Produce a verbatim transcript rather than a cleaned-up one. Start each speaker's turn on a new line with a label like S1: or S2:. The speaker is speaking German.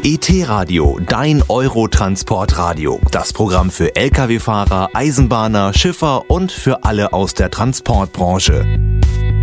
S1: E T-Radio, dein Eurotransportradio. Das Programm für Lkw-Fahrer, Eisenbahner, Schiffer und für alle aus der Transportbranche.